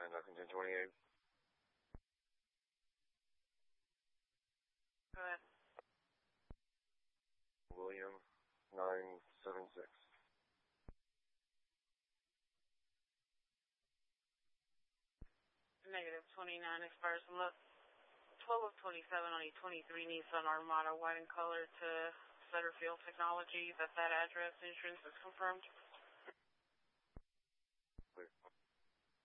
nothing 1028. Go ahead. William 976. Negative 29 expires 12 of 27 on a 23 Nissan Armada, white in color to Sutterfield Technology. That address insurance is confirmed.